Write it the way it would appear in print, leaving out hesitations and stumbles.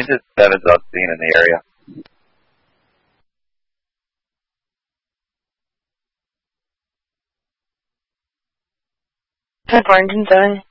just sevens I've seen in the area. Have Barnes and 7.